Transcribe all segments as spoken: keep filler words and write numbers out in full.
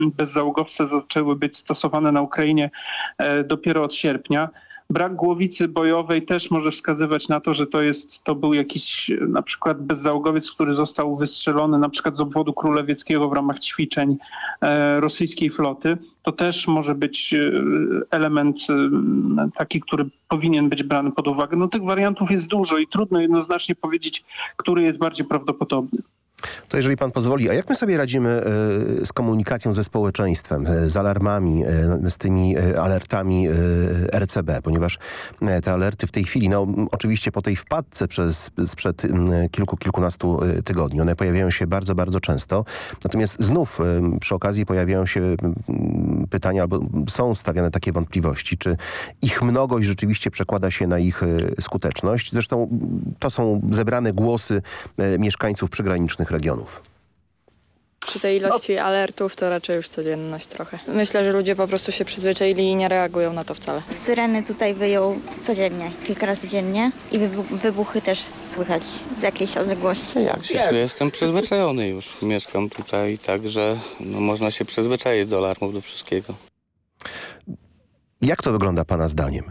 bezzałogowce zaczęły być stosowane na Ukrainie dopiero od sierpnia. Brak głowicy bojowej też może wskazywać na to, że to jest, to był jakiś na przykład bezzałogowiec, który został wystrzelony na przykład z obwodu królewieckiego w ramach ćwiczeń e, rosyjskiej floty. To też może być element e, taki, który powinien być brany pod uwagę. No tych wariantów jest dużo i trudno jednoznacznie powiedzieć, który jest bardziej prawdopodobny. To jeżeli pan pozwoli, a jak my sobie radzimy y, z komunikacją ze społeczeństwem, y, z alarmami, y, z tymi y, alertami y, R C B, ponieważ y, te alerty w tej chwili, no oczywiście po tej wpadce przez, sprzed y, kilku, kilkunastu y, tygodni, one pojawiają się bardzo, bardzo często. Natomiast znów y, przy okazji pojawiają się y, pytania, albo są stawiane takie wątpliwości, czy ich mnogość rzeczywiście przekłada się na ich y, skuteczność. Zresztą to są zebrane głosy y, mieszkańców przygranicznych regionów. Przy tej ilości alertów to raczej już codzienność trochę. Myślę, że ludzie po prostu się przyzwyczaili i nie reagują na to wcale. Syreny tutaj wyją codziennie, kilka razy dziennie i wybuchy też słychać z jakiejś odległości. Jak się czuję? Jestem przyzwyczajony już. Mieszkam tutaj, także no, można się przyzwyczaić do alarmów, do wszystkiego. Jak to wygląda pana zdaniem?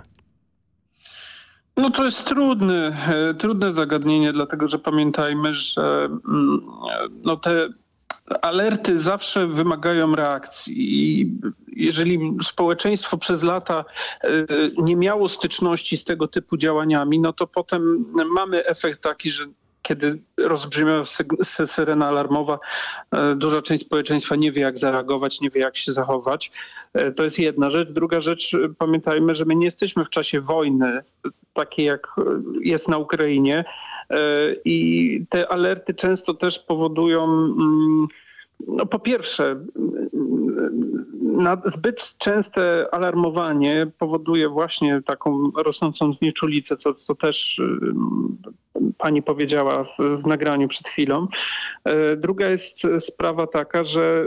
No to jest trudne, trudne zagadnienie, dlatego że pamiętajmy, że no te alerty zawsze wymagają reakcji i jeżeli społeczeństwo przez lata nie miało styczności z tego typu działaniami, no to potem mamy efekt taki, że kiedy rozbrzmiewa syrena alarmowa, duża część społeczeństwa nie wie, jak zareagować, nie wie, jak się zachować. To jest jedna rzecz. Druga rzecz, pamiętajmy, że my nie jesteśmy w czasie wojny, takiej jak jest na Ukrainie i te alerty często też powodują, no po pierwsze, zbyt częste alarmowanie powoduje właśnie taką rosnącą znieczulicę, co, co też pani powiedziała w, w nagraniu przed chwilą. Druga jest sprawa taka, że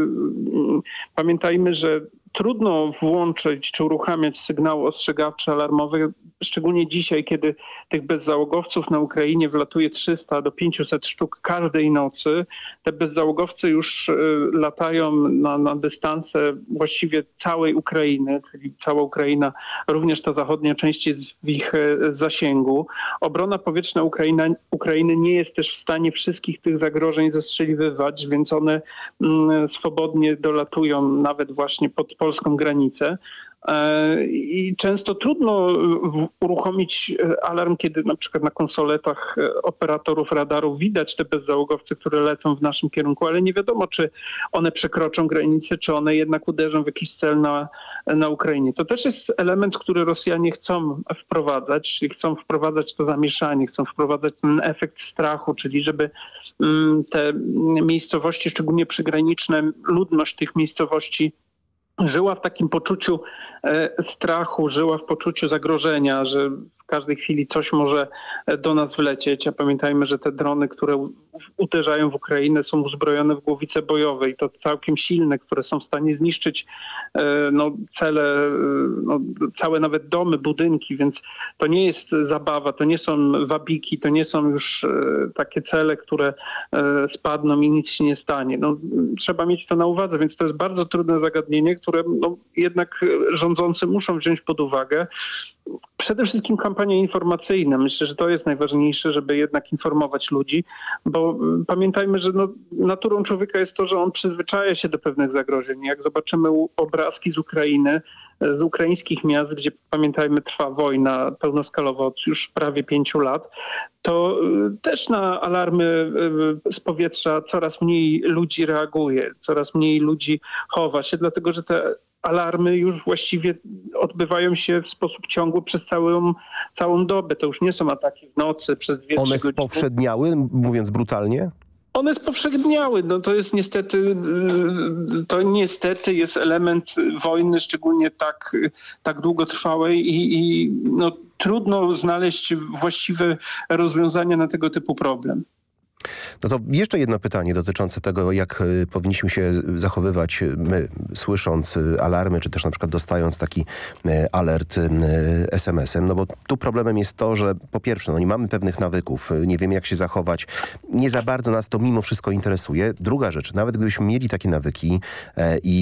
pamiętajmy, że trudno włączyć czy uruchamiać sygnały ostrzegawcze, alarmowe, szczególnie dzisiaj, kiedy tych bezzałogowców na Ukrainie wlatuje trzysta do pięciuset sztuk każdej nocy. Te bezzałogowce już latają na, na dystanse właściwie całej Ukrainy, czyli cała Ukraina, również ta zachodnia część jest w ich zasięgu. Obrona powietrzna Ukraina, Ukrainy nie jest też w stanie wszystkich tych zagrożeń zestrzeliwywać, więc one mm, swobodnie dolatują nawet właśnie pod polską granicę. I często trudno uruchomić alarm, kiedy na przykład na konsoletach operatorów radarów widać te bezzałogowce, które lecą w naszym kierunku, ale nie wiadomo, czy one przekroczą granicę, czy one jednak uderzą w jakiś cel na, na Ukrainie. To też jest element, który Rosjanie chcą wprowadzać, czyli chcą wprowadzać to zamieszanie, chcą wprowadzać ten efekt strachu, czyli żeby te miejscowości, szczególnie przygraniczne, ludność tych miejscowości żyła w takim poczuciu e, strachu, żyła w poczuciu zagrożenia, że w każdej chwili coś może do nas wlecieć. A pamiętajmy, że te drony, które uderzają w Ukrainę, są uzbrojone w głowice bojowe i to całkiem silne, które są w stanie zniszczyć e, no, cele, no, całe nawet domy, budynki, więc to nie jest zabawa, to nie są wabiki, to nie są już e, takie cele, które e, spadną i nic się nie stanie. No, trzeba mieć to na uwadze, więc to jest bardzo trudne zagadnienie, które no, jednak rządzący muszą wziąć pod uwagę. Przede wszystkim kampania informacyjna. Myślę, że to jest najważniejsze, żeby jednak informować ludzi, bo pamiętajmy, że no, naturą człowieka jest to, że on przyzwyczaja się do pewnych zagrożeń. Jak zobaczymy obrazki z Ukrainy, z ukraińskich miast, gdzie pamiętajmy trwa wojna pełnoskalowa od już prawie pięciu lat, to też na alarmy z powietrza coraz mniej ludzi reaguje, coraz mniej ludzi chowa się, dlatego że te alarmy już właściwie odbywają się w sposób ciągły przez całą, całą dobę. To już nie są ataki w nocy przez dwie, One trzy godziny. spowszedniały, mówiąc brutalnie? One spowszedniały. No to jest niestety, to niestety jest element wojny, szczególnie tak, tak długotrwałej i, i no, trudno znaleźć właściwe rozwiązania na tego typu problem. No to jeszcze jedno pytanie dotyczące tego, jak y, powinniśmy się zachowywać y, my, słysząc y, alarmy, czy też na przykład dostając taki y, alert y, es em esem. No bo tu problemem jest to, że po pierwsze, no nie mamy pewnych nawyków, y, nie wiemy jak się zachować, nie za bardzo nas to mimo wszystko interesuje. Druga rzecz, nawet gdybyśmy mieli takie nawyki y, i